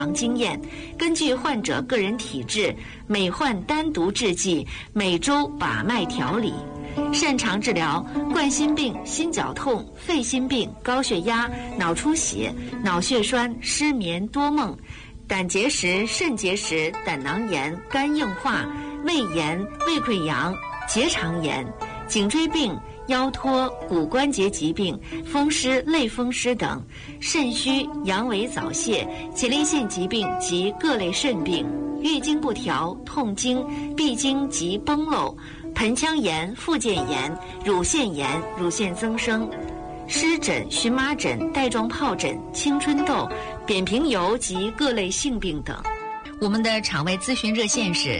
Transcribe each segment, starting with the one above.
经验，根据患者个人体质，每患单独制剂，每周把脉调理。擅长治疗冠心病、心绞痛、肺心病、高血压、脑出血、脑血栓、失眠、多梦、胆结石、肾结石、胆囊炎、肝硬化、胃炎、胃溃疡、结肠炎、颈椎病、腰托、骨关节疾病、风湿、类风湿等，肾虚、阳痿早泄、前列腺疾病及各类肾病，月经不调、痛经、闭经及崩漏、盆腔炎、附件炎、乳腺炎、乳腺增生、湿疹、荨麻疹、带状疱疹、青春痘、扁平疣及各类性病等。我们的场外咨询热线是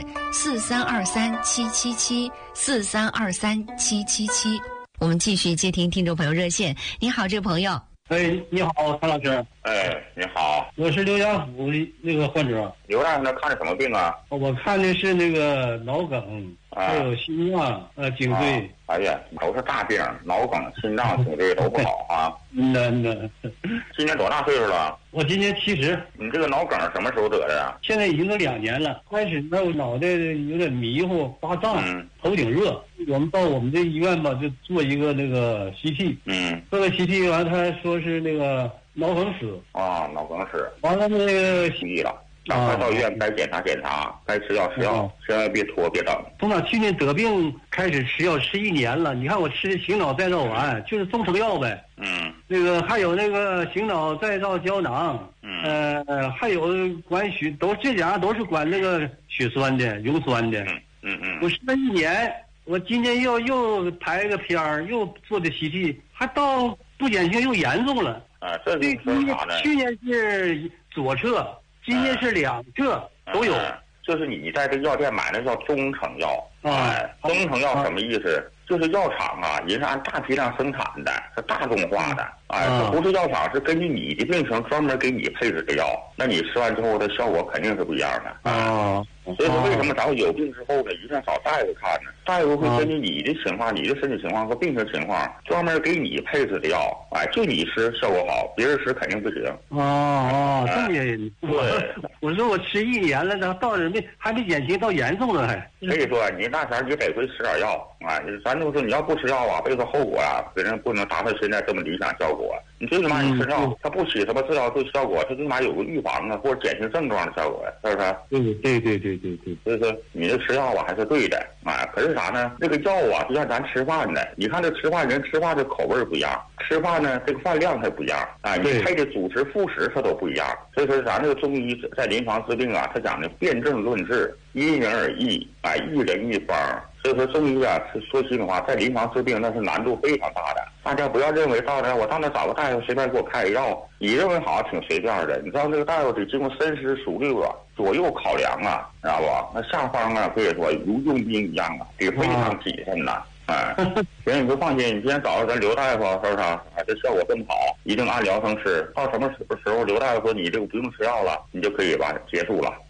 43237774323777。我们继续接听听众朋友热线。你好，这位朋友。 哎，你好，谭老师。 哎，你好， 我是刘家虎那个患者。 刘大夫那看的什么病啊？ 我看的是那个脑梗，还有心脏、颈椎。 哎呀，都是大病，脑梗、心脏、颈椎都不好啊。 那。 今年多大岁数了？ 我今年70。 你这个脑梗什么时候得的呀？ 现在已经都2年了。开始呢，我脑袋有点迷糊、发胀，头顶热。我们到我们这医院吧，就做一个那个 CT。做个 CT 完，他说是那个脑梗死。 脑梗死。 完了那个西了。赶快到医院该检查检查，该吃药吃药，千万别拖别等。 从哪去年得病开始吃药吃1年了，你看我吃的醒脑再造丸，就是中成药呗。那个还有那个醒脑再造胶囊，还有管血，都这2样都是管那个血栓的、溶栓的。我吃了1年，我今年又拍个片儿，又做的 CT， 还到不减轻又严重了。 这是啥呢？ 去年是左侧。今年是2侧都有， 就是你在这药店买的叫中成药。中成药什么意思？就是药厂啊，人是按大批量生产的，是大众化的。这不是药厂，是根据你的病情专门给你配置的药。那你吃完之后的效果肯定是不一样的。所以说，为什么咱们有病之后呢，一定要找大夫看呢？大夫会根据你的情况、你的身体情况和病情情况，专门给你配置的药。就你吃效果好，别人吃肯定不行。 这么原因。我说我吃1年了，到人还没减轻，到严重了还。 所以说，你那前你就得回吃点药。咱就说你要不吃药啊，别说后果啊，别人不能达到现在这么理想效果。你最起码你吃药，它不起什么治疗对效果，它最起码有个预防啊，或者减轻症状的效果，是不是？ 对。 所以说你这吃药啊还是对的。可是啥呢？这个药啊就像咱吃饭的，你看这吃饭人吃饭的口味不一样，吃饭呢这个饭量它不一样你配的主食副食它都不一样。所以说咱这个中医在临床治病啊，他讲的辨证论治，因人而异一人一方。所以说中医啊，说心里话，在临床治病那是难度非常大的。大家不要认为到那我到那找个大夫随便给我开个药，你认为好像挺随便的。你知道这个大夫得经过深思熟虑左右考量知道不？那下方可以说如用兵一样得非常谨慎行，你就放心，你今天找着咱刘大夫，是不是？这效果这么好，一定按疗程吃。到什么时候刘大夫说你这个不用吃药了，你就可以把结束了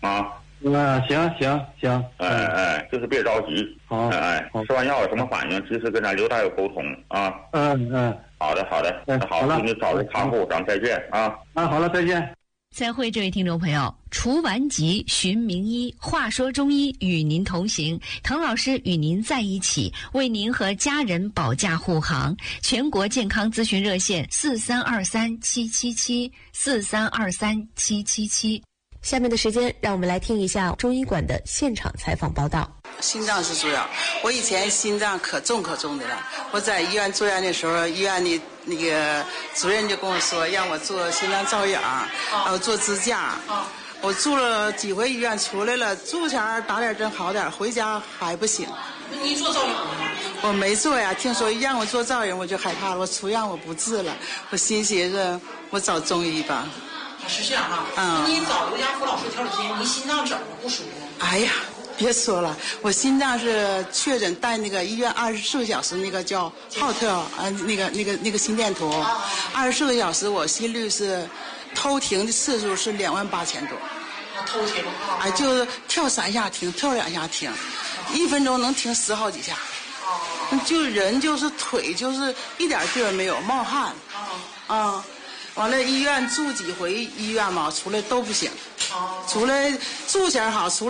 行，就是别着急，吃完药有什么反应，及时跟咱刘大夫沟通好的，好，祝你早日康复，咱们再见好了，再见。 再会，这位听众朋友。除顽疾，寻名医。话说中医与您同行，滕老师与您在一起，为您和家人保驾护航。全国健康咨询热线43237774323777。 下面的时间，让我们来听一下中医馆的现场采访报道。 心脏是主要，我以前心脏可重的了。我在医院住院的时候，医院的那个主任就跟我说，让我做心脏造影，做支架。我住了几回医院出来了，住前打点针好点，回家还不行。 你做造影吗？ 我没做呀，听说让我做造影我就害怕了，我出院我不治了，我心寻思我找中医吧。 是这样你找刘家福老师调理时间，你心脏怎么不舒服？ 哎呀，别说了，我心脏是确诊带那个医院24个小时那个叫浩特那个心电图，24个小时我心率是偷停的次数是28000多。 偷停就是跳3下停，跳2下停，1分钟能停10好几下。就人就是腿就是一点劲儿没有，冒汗。 完了医院住几回医院嘛，出来都不行。除了住前好，除了